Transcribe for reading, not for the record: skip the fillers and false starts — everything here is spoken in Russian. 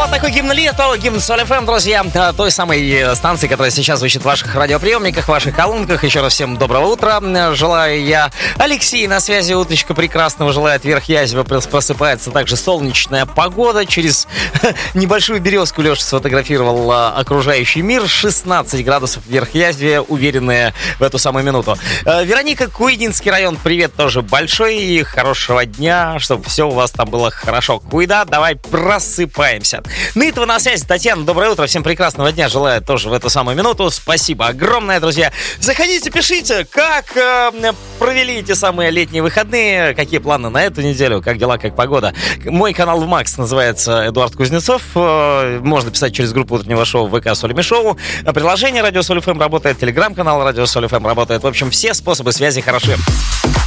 прозвучал такой гимн лета, гимн Соль ФМ, друзья, той самой станции, которая сейчас звучит в ваших радиоприемниках, в ваших колонках. Еще раз всем доброго утра. Желаю я. Алексей на связи, утречка прекрасного желает. Верхъязево просыпается также солнечная погода. Через небольшую березку Леша сфотографировал окружающий мир. 16 градусов в Верхъязеве, уверенные в эту самую минуту. Вероника, Куйдинский район, привет тоже большой и хорошего дня, чтобы все у вас там было хорошо. Куйда, давай просыпаемся. Нытва на связи. Татьяна, доброе утро. Всем прекрасного дня желаю тоже в эту самую минуту. Спасибо огромное, друзья. Заходите, пишите, как провели эти самые летние выходные, какие планы на эту неделю, как дела, как погода. Мой канал в Макс называется Эдуард Кузнецов. Можно писать через группу утреннего шоу ВК Соль Шоу. Приложение Радио Соль ФМ работает, телеграм-канал Радио Соль ФМ работает. В общем, все способы связи хороши.